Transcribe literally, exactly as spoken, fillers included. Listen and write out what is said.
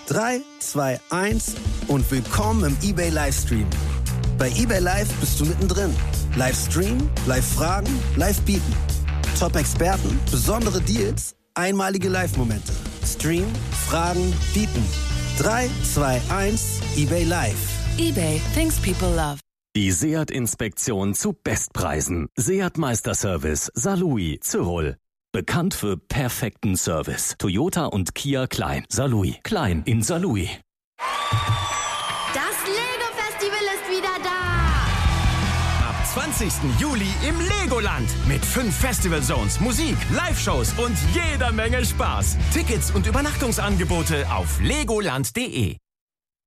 drei, zwei, eins und willkommen im eBay Livestream. Bei eBay Live bist du mittendrin. Live streamen, live fragen, live bieten. Top-Experten, besondere Deals, einmalige Live-Momente. Streamen, fragen, bieten. drei, zwei, eins, eBay Live. eBay, things people love. Die Seat-Inspektion zu Bestpreisen. Seat Meisterservice Saarlouis, Zürich. Bekannt für perfekten Service. Toyota und Kia Klein. Saarlouis. Klein in Saarlouis. Das Lego-Festival ist wieder da! Ab zwanzigsten Juli im Legoland. Mit fünf Festival Zones, Musik, Live-Shows und jeder Menge Spaß. Tickets und Übernachtungsangebote auf legoland punkt de.